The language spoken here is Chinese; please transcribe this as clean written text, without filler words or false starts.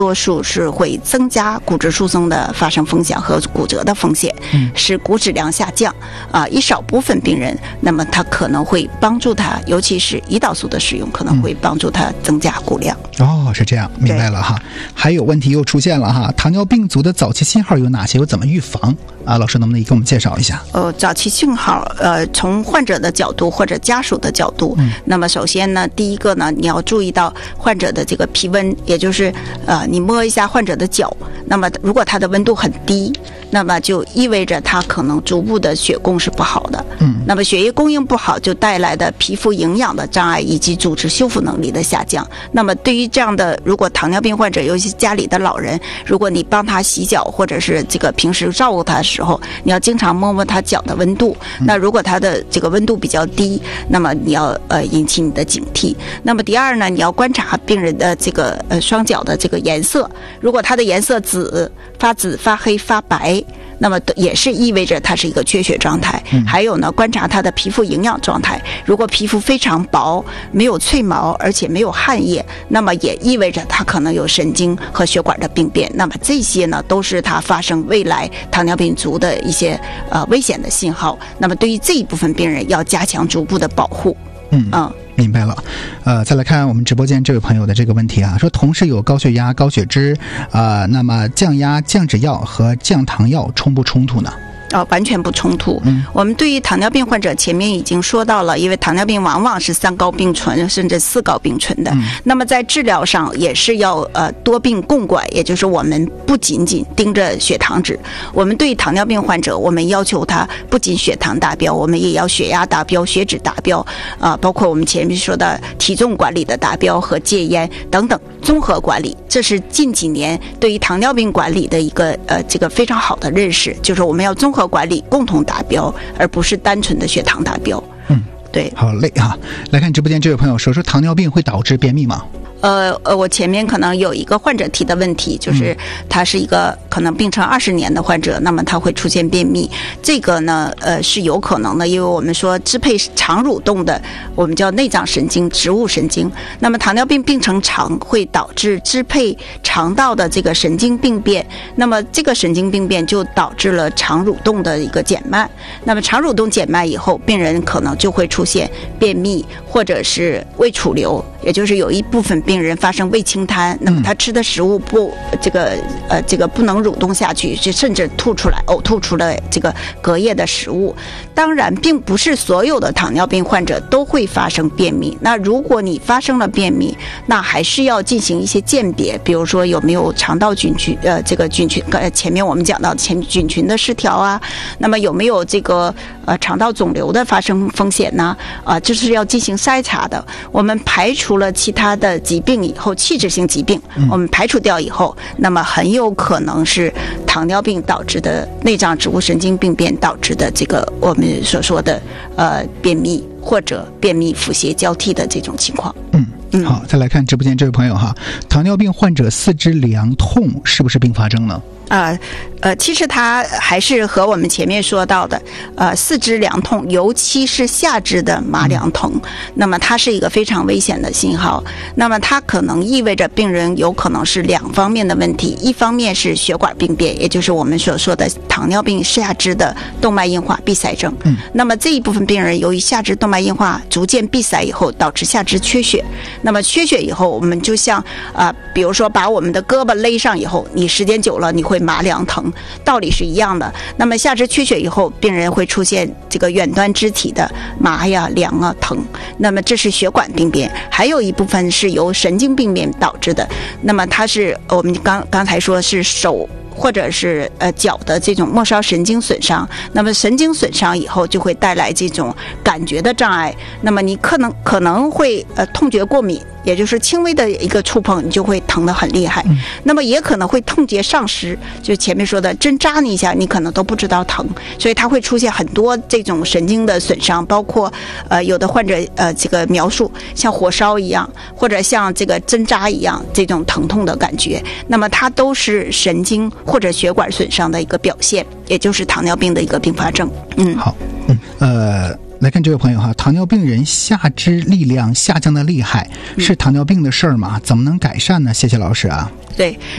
多数是会增加骨质疏松的发生风险和骨折的风险，使骨质量下降。一少部分病人，那么它可能会帮助他，尤其是胰岛素的使用，可能会帮助他增加骨量。 是这样，明白了哈。还有问题又出现了哈，糖尿病足的早期信号有哪些？有怎么预防？老师能不能给我们介绍一下？ 早期信号，从患者的角度或者家属的角度，那么首先呢，第一个呢，你要注意到患者的这个皮温，也就是你摸一下患者的脚，那么如果他的温度很低，那么就意味着他可能足部的血供是不好的。那么血液供应不好，就带来的皮肤营养的障碍以及组织修复能力的下降。那么对于这样的，如果糖尿病患者，尤其家里的老人，如果你帮他洗脚或者是这个平时照顾他的时候，你要经常摸摸他脚的温度。那如果他的这个温度比较低，那么你要引起你的警惕。那么第二呢，你要观察病人的这个双脚的这个颜色，如果他的颜色紫、发黑、发白，那么也是意味着它是一个缺血状态。还有呢，观察它的皮肤营养状态，如果皮肤非常薄，没有脆毛，而且没有汗液，那么也意味着它可能有神经和血管的病变。那么这些呢，都是它发生未来糖尿病足的一些危险的信号。那么对于这一部分病人，要加强足部的保护。 明白了。再来看我们直播间这位朋友的这个问题啊，说同时有高血压、高血脂，那么降压、降脂药和降糖药冲不冲突呢？ 完全不冲突。我们对于糖尿病患者前面已经说到了，因为糖尿病往往是3高并存甚至4高并存的。那么在治疗上也是要多病共管，也就是我们不仅仅盯着血糖值，我们对糖尿病患者，我们要求他不仅血糖达标，我们也要血压达标、血脂达标，包括我们前面说的体重管理的达标和戒烟等等综合管理。这是近几年对于糖尿病管理的一个这个非常好的认识，就是我们要综合管理共同达标，而不是单纯的血糖达标。对。 好嘞哈。来看直播间这位朋友说糖尿病会导致便秘吗？ 我前面可能有一个患者提的问题，就是他是一个可能病程20年的患者，那么他会出现便秘，这个呢是有可能的，因为我们说支配肠蠕动的我们叫内脏神经、植物神经，那么糖尿病病程长会导致支配肠道的这个神经病变，那么这个神经病变就导致了肠蠕动的一个减慢，那么肠蠕动减慢以后，病人可能就会出现便秘或者是胃储留，也就是有一部分病人发生胃清瘫，那么他吃的食物不这个不能蠕动下去，甚至吐出来、呕吐出了这个隔夜的食物。当然并不是所有的糖尿病患者都会发生便秘，那如果你发生了便秘，那还是要进行一些鉴别，比如说有没有肠道菌群这个菌群前面我们讲到菌群的失调啊，那么有没有这个肠道肿瘤的发生风险呢？这是要进行筛查的。我们排除了其他的疾病以后，器质性疾病我们排除掉以后，那么很有可能是糖尿病导致的内脏植物神经病变导致的这个我们所说的便秘或者便秘腹泻交替的这种情况。 好，再来看直播间这位朋友哈，糖尿病患者四肢凉痛是不是并发症呢？ 其实它还是和我们前面说到的，四肢凉痛，尤其是下肢的麻凉痛，那么它是一个非常危险的信号。那么它可能意味着病人有可能是2方面的问题，一方面是血管病变，也就是我们所说的糖尿病下肢的动脉硬化闭塞症。那么这一部分病人由于下肢动脉硬化逐渐闭塞以后，导致下肢缺血。那么缺血以后，我们就像比如说把我们的胳膊勒上以后，你时间久了你会麻凉疼，道理是一样的。那么下肢缺血以后，病人会出现这个远端肢体的麻呀、凉啊、疼。那么这是血管病变，还有一部分是由神经病变导致的。那么它是我们刚才说是手或者是脚的这种末梢神经损伤，那么神经损伤以后就会带来这种感觉的障碍，那么你可能会痛觉过敏，也就是轻微的一个触碰你就会疼得很厉害，那么也可能会痛觉丧失，就前面说的针扎你一下你可能都不知道疼，所以它会出现很多这种神经的损伤，包括有的患者这个描述像火烧一样，或者像这个针扎一样这种疼痛的感觉，那么它都是神经或者血管损伤的一个表现，也就是糖尿病的一个并发症。 好，来看这位朋友哈，糖尿病人下肢力量下降的厉害，是糖尿病的事儿吗？怎么能改善呢？谢谢老师啊。 对，